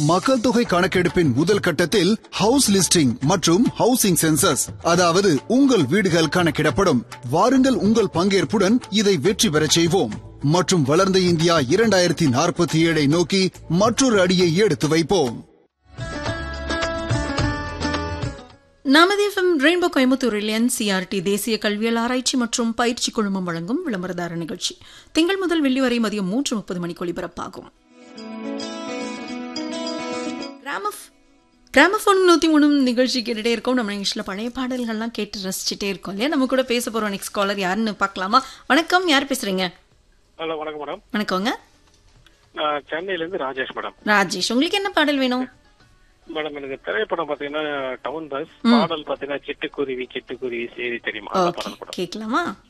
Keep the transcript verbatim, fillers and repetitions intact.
மக்கள் தொகை கணக்கெடுப்பின் முதல் கட்டத்தில் ஹவுஸ் லிஸ்டிங் மற்றும் ஹவுசிங் சென்சஸ், அதாவது உங்கள் வீடுகள் கணக்கிடப்படும். வாருங்கள், உங்கள் பங்கேற்புடன் இதை வெற்றி பெறச் செய்வோம் மற்றும் வளர்ந்த இந்தியா இரண்டாயிரத்தி நாற்பத்தி ஏழை நோக்கி மற்றொரு அடியை எடுத்து வைப்போம். நமது எஃப்எம் ரெயின்போ கோயம்புத்தூரில் என்சிஆர்டி தேசிய கல்வியல் ஆராய்ச்சி மற்றும் பயிற்சி குழுமம் வழங்கும் விளம்பரதார நிகழ்ச்சி திங்கள் முதல் வெள்ளி வரை மதியம் மூன்று முப்பது மணிக்கு ஒலிபரப்பாகும். கிராமபோன் நூத்தி மூணு நிகழ்ச்சி கேட்டுட்டே இருக்கோம். நம்ம நிகழ்ச்சியில பழைய பாடல்கள்லாம் கேட்டு ரசிச்சுட்டே இருக்கோம் இல்லையா? நம்ம கூட பேச போறோம் நெக்ஸ்ட் காலர் யாருன்னு பாக்கலாமா? வணக்கம், யார் பேசுறீங்க? ஹலோ, வணக்கம் மேடம். வணக்கங்க, சென்னையில இருந்து ராஜேஷ் மேடம். ராஜேஷ், உங்களுக்கு என்ன பாடல் வேணும்? மேடம், எனக்கு திரைப்படம் பாத்தீங்கன்னா டவுன் பஸ், பாடல் பாத்தீங்கன்னா சிட்டுக்குருவி சிட்டுக்குருவி சேரி தெரியுமா, கேட்கலாமா?